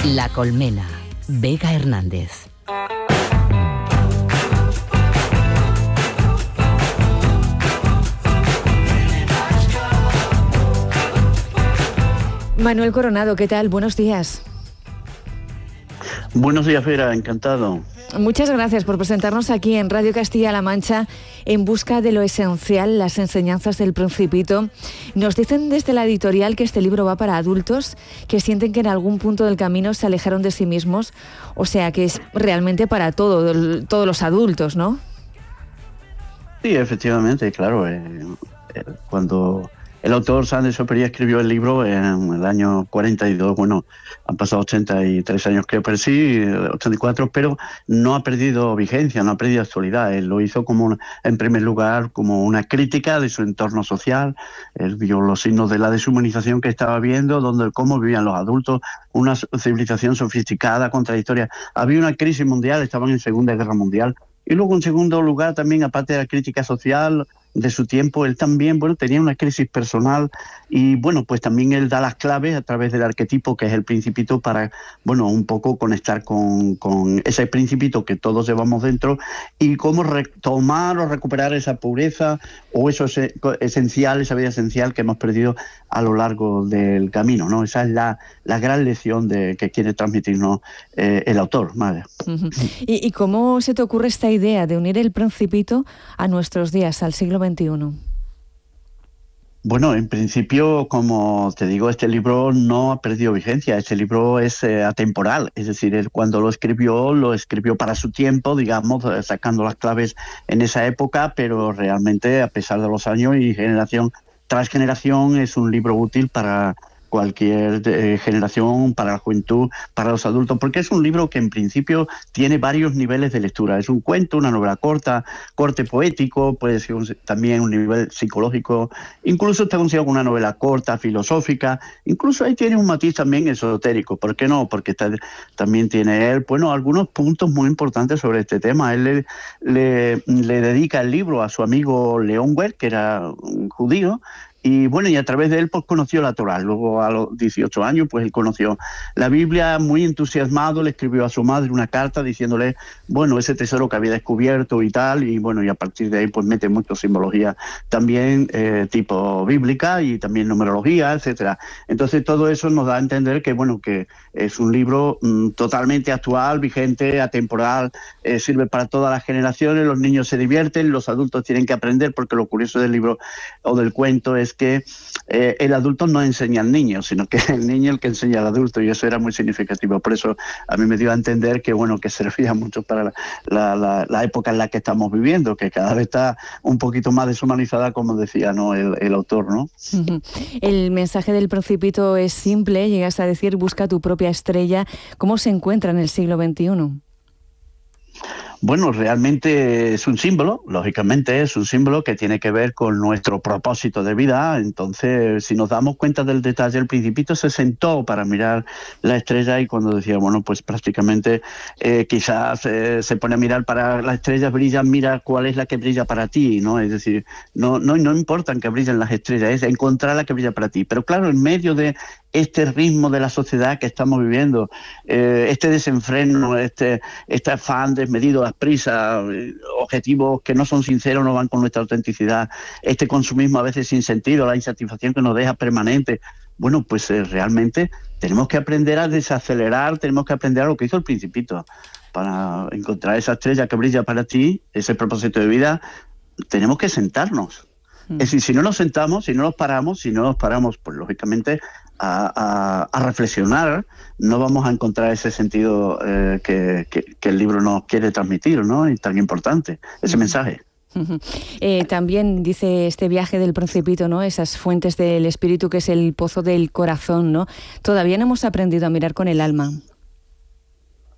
La Colmena, Vega Hernández. Manuel Coronado, ¿qué tal? Buenos días. Buenos días, Vera, encantado. Muchas gracias por presentarnos aquí en Radio Castilla-La Mancha En busca de lo esencial, las enseñanzas del Principito. Nos dicen desde la editorial que este libro va para adultos que sienten que en algún punto del camino se alejaron de sí mismos, o sea que es realmente para todos los adultos, ¿no? Sí, efectivamente, claro. Cuando el autor Saint-Exupéry escribió el libro en el año 42, bueno, han pasado 83 años creo, pero sí, 84, pero no ha perdido vigencia, no ha perdido actualidad. Él lo hizo en primer lugar como una crítica de su entorno social. Él vio los signos de la deshumanización que estaba viendo, cómo vivían los adultos, una civilización sofisticada, contradictoria. Había una crisis mundial, estaban en Segunda Guerra Mundial. Y luego, en segundo lugar, también, aparte de la crítica social de su tiempo, él también, tenía una crisis personal y, pues también él da las claves a través del arquetipo que es el Principito para, un poco conectar con ese Principito que todos llevamos dentro y cómo retomar o recuperar esa pureza o eso esencial, esa vida esencial que hemos perdido a lo largo del camino, ¿no? Esa es la gran lección que quiere transmitirnos el autor, madre. Uh-huh. ¿Y cómo se te ocurre esta idea de unir el Principito a nuestros días, al siglo XXI? Bueno, en principio, como te digo, este libro no ha perdido vigencia. Este libro es atemporal, es decir, él cuando lo escribió para su tiempo, digamos, sacando las claves en esa época, pero realmente, a pesar de los años y generación tras generación, es un libro útil para cualquier generación, para la juventud, para los adultos, porque es un libro que en principio tiene varios niveles de lectura. Es un cuento, una novela corta, corte poético, puede ser también un nivel psicológico, incluso está considerado como una novela corta, filosófica, incluso ahí tiene un matiz también esotérico. ¿Por qué no? Porque también tiene él, algunos puntos muy importantes sobre este tema. Él le dedica el libro a su amigo León Ware, que era un judío, y a través de él conoció la Torá. Luego a los 18 años él conoció la Biblia, muy entusiasmado, le escribió a su madre una carta diciéndole ese tesoro que había descubierto y tal, y a partir de ahí mete mucha simbología también tipo bíblica y también numerología, etcétera. Entonces todo eso nos da a entender que que es un libro totalmente actual, vigente, atemporal, sirve para todas las generaciones, los niños se divierten, los adultos tienen que aprender, porque lo curioso del libro o del cuento es que el adulto no enseña al niño, sino que es el niño el que enseña al adulto, y eso era muy significativo. Por eso a mí me dio a entender que que servía mucho para la época en la que estamos viviendo, que cada vez está un poquito más deshumanizada, como decía el autor, ¿no? Uh-huh. El mensaje del Principito es simple, llegas a decir: busca tu propia estrella. ¿Cómo se encuentra en el siglo XXI? Realmente es un símbolo, lógicamente es un símbolo que tiene que ver con nuestro propósito de vida. Entonces, si nos damos cuenta del detalle, el Principito se sentó para mirar la estrella, y cuando decía, prácticamente quizás se pone a mirar para las estrellas, brillan, mira cuál es la que brilla para ti, ¿no? Es decir, no importa que brillen las estrellas, es encontrar la que brilla para ti. Pero claro, en medio de este ritmo de la sociedad que estamos viviendo, este desenfreno, este afán desmedido, las prisas, objetivos que no son sinceros, no van con nuestra autenticidad, este consumismo a veces sin sentido, la insatisfacción que nos deja permanente, realmente tenemos que aprender a desacelerar, tenemos que aprender a lo que hizo el Principito. Para encontrar esa estrella que brilla para ti, ese propósito de vida, tenemos que sentarnos. Es decir, si no nos sentamos, si no nos paramos, lógicamente a reflexionar, no vamos a encontrar ese sentido que el libro nos quiere transmitir, ¿no? Y tan importante, ese mensaje. También dice este viaje del Principito, ¿no? Esas fuentes del espíritu, que es el pozo del corazón, ¿no? Todavía no hemos aprendido a mirar con el alma.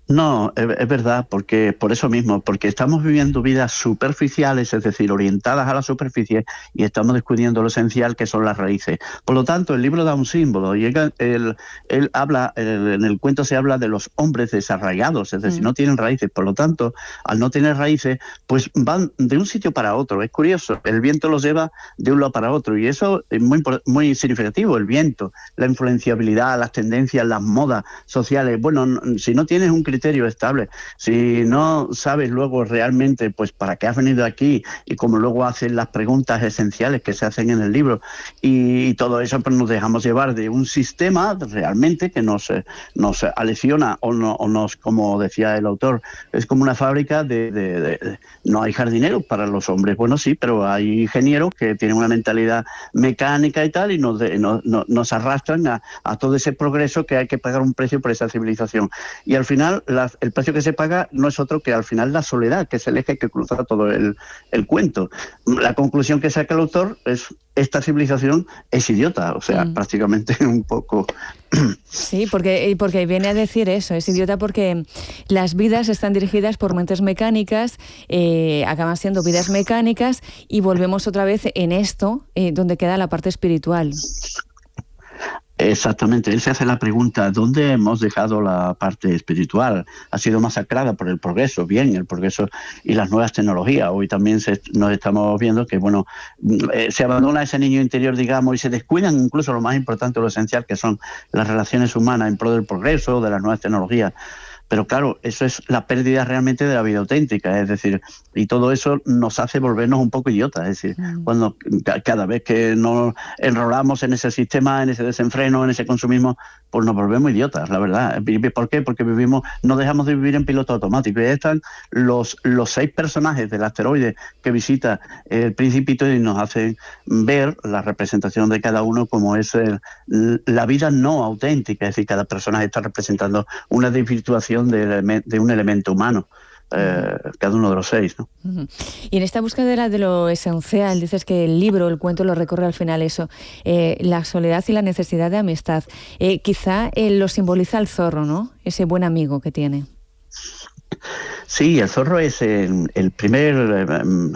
No, es verdad, porque por eso mismo, porque estamos viviendo vidas superficiales, es decir, orientadas a la superficie, y estamos descubriendo lo esencial, que son las raíces. Por lo tanto, el libro da un símbolo, y él habla, en el cuento se habla de los hombres desarraigados, es decir, no tienen raíces. Por lo tanto, al no tener raíces, pues van de un sitio para otro. Es curioso, el viento los lleva de un lado para otro, y eso es muy significativo, el viento, la influenciabilidad, las tendencias, las modas sociales. Bueno, si no tienes un criterio estable, si no sabes luego realmente pues para qué has venido aquí, y como luego hacen las preguntas esenciales que se hacen en el libro, y todo eso, pues nos dejamos llevar de un sistema realmente que nos aleciona, o nos, como decía el autor, es como una fábrica no hay jardineros para los hombres. Bueno, sí, pero hay ingenieros que tienen una mentalidad mecánica y tal, y nos arrastran a todo ese progreso, que hay que pagar un precio por esa civilización. Y al final el precio que se paga no es otro que al final la soledad, que es el eje que cruza todo el cuento. La conclusión que saca el autor es: esta civilización es idiota, o sea, prácticamente un poco. Sí, porque viene a decir eso, es idiota porque las vidas están dirigidas por mentes mecánicas, acaban siendo vidas mecánicas, y volvemos otra vez en esto, donde queda la parte espiritual. Exactamente, él se hace la pregunta: ¿dónde hemos dejado la parte espiritual? Ha sido masacrada por el progreso, el progreso y las nuevas tecnologías. Hoy también nos estamos viendo que, bueno, se abandona ese niño interior, digamos, y se descuidan incluso lo más importante, lo esencial, que son las relaciones humanas en pro del progreso, de las nuevas tecnologías. Pero claro, eso es la pérdida realmente de la vida auténtica, es decir, y todo eso nos hace volvernos un poco idiotas, es decir, cuando cada vez que nos enrolamos en ese sistema, en ese desenfreno, en ese consumismo, pues nos volvemos idiotas, la verdad. ¿Por qué? Porque no dejamos de vivir en piloto automático. Y ahí están los 6 personajes del asteroide que visita el Principito, y nos hacen ver la representación de cada uno como es la vida no auténtica, es decir, cada personaje está representando una desvirtuación de un elemento humano, cada uno de los 6, ¿no? Y en esta búsqueda de lo esencial, dices que el libro, el cuento, lo recorre al final eso, la soledad y la necesidad de amistad. Quizá lo simboliza el zorro, ¿no? Ese buen amigo que tiene. Sí, el zorro es el primer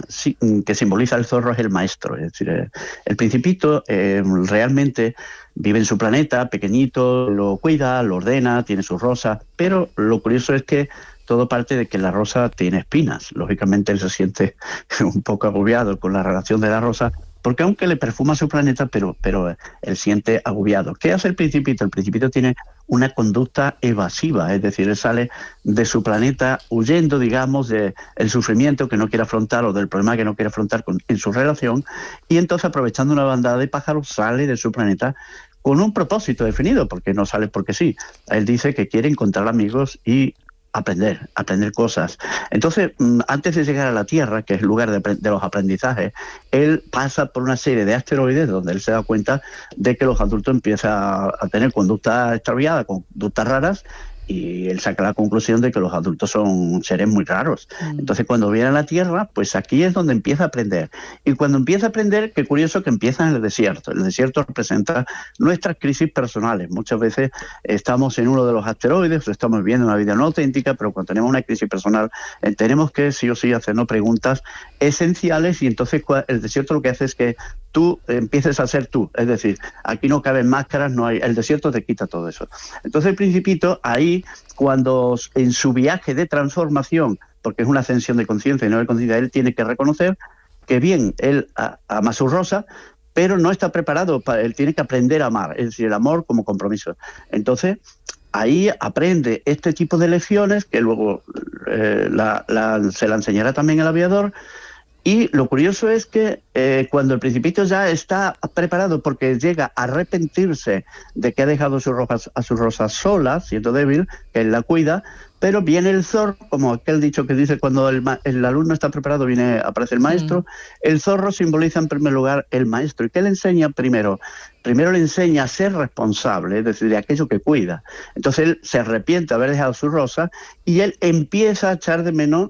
que simboliza el zorro, es el maestro. Es decir, el Principito realmente vive en su planeta, pequeñito, lo cuida, lo ordena, tiene sus rosas, pero lo curioso es que todo parte de que la rosa tiene espinas. Lógicamente él se siente un poco agobiado con la relación de la rosa, porque aunque le perfuma su planeta, pero él siente agobiado. ¿Qué hace el Principito? El Principito tiene una conducta evasiva, es decir, él sale de su planeta huyendo, digamos, del sufrimiento que no quiere afrontar, o del problema que no quiere afrontar en su relación, y entonces, aprovechando una bandada de pájaros, sale de su planeta con un propósito definido, porque no sale porque sí. Él dice que quiere encontrar amigos y aprender cosas. Entonces, antes de llegar a la Tierra, que es el lugar de los aprendizajes, él pasa por una serie de asteroides donde él se da cuenta de que los adultos empiezan a tener conductas extraviadas, conductas raras, y él saca la conclusión de que los adultos son seres muy raros. Entonces, cuando viene a la Tierra, pues aquí es donde empieza a aprender. Y cuando empieza a aprender, qué curioso que empieza en el desierto. El desierto representa nuestras crisis personales. Muchas veces estamos en uno de los asteroides, estamos viviendo una vida no auténtica, pero cuando tenemos una crisis personal, tenemos que sí o sí hacernos preguntas esenciales, y entonces el desierto lo que hace es que tú empieces a ser tú. Es decir, aquí no caben máscaras, el desierto te quita todo eso. Entonces el Principito, ahí, cuando en su viaje de transformación, porque es una ascensión de conciencia y no de conciencia, él tiene que reconocer que bien, él ama a su rosa, pero no está preparado, él tiene que aprender a amar, es decir, el amor como compromiso. Entonces, ahí aprende este tipo de lecciones, que luego se la enseñará también el aviador. Y lo curioso es que cuando el Principito ya está preparado, porque llega a arrepentirse de que ha dejado a su rosa sola, siendo débil, que él la cuida, pero viene el zorro, como aquel dicho que dice: cuando el alumno está preparado, aparece el maestro. El zorro simboliza en primer lugar el maestro. ¿Y qué le enseña primero? Primero le enseña a ser responsable, es decir, de aquello que cuida. Entonces él se arrepiente de haber dejado su rosa, y él empieza a echar de menos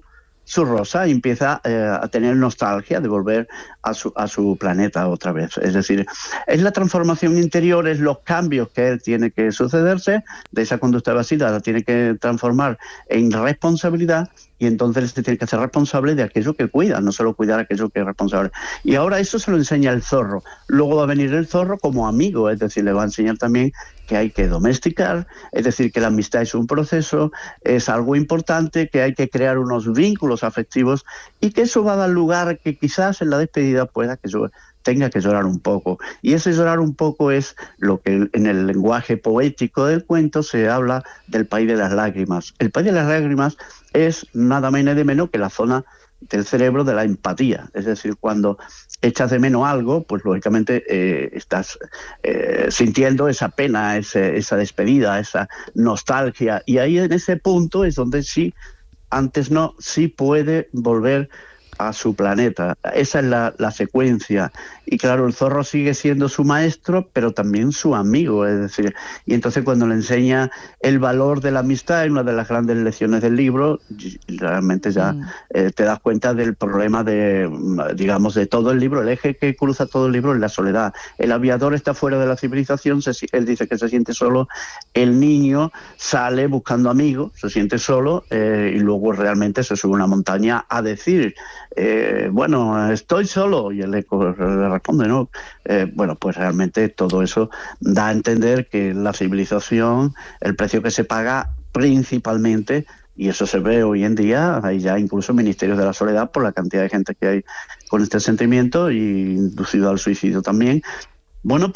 su rosa y empieza a tener nostalgia de volver a su planeta otra vez. Es decir, es la transformación interior, es los cambios que él tiene que sucederse, de esa conducta evasiva la tiene que transformar en responsabilidad, y entonces él se tiene que hacer responsable de aquello que cuida, no solo cuidar aquello que es responsable. Y ahora eso se lo enseña el zorro. Luego va a venir el zorro como amigo, es decir, le va a enseñar también que hay que domesticar, es decir, que la amistad es un proceso, es algo importante, que hay que crear unos vínculos afectivos y que eso va a dar lugar a que quizás en la despedida tenga que llorar un poco. Y ese llorar un poco es lo que en el lenguaje poético del cuento se habla del país de las lágrimas. El país de las lágrimas es nada más y nada menos que la zona del cerebro de la empatía. Es decir, cuando echas de menos algo, pues lógicamente estás sintiendo esa pena, esa despedida, esa nostalgia. Y ahí en ese punto es donde sí puede volver a su planeta. Esa es la secuencia. Y claro, el zorro sigue siendo su maestro, pero también su amigo, es decir, y entonces cuando le enseña el valor de la amistad, es una de las grandes lecciones del libro, realmente ya te das cuenta del problema de todo el libro. El eje que cruza todo el libro es la soledad. El aviador está fuera de la civilización, él dice que se siente solo, el niño sale buscando amigos, se siente solo, y luego realmente se sube a una montaña a decir, bueno, estoy solo, y el eco le responde, ¿no? Bueno, pues realmente todo eso da a entender que la civilización, el precio que se paga principalmente, y eso se ve hoy en día, hay ya incluso ministerios de la soledad por la cantidad de gente que hay con este sentimiento y inducido al suicidio también. Bueno,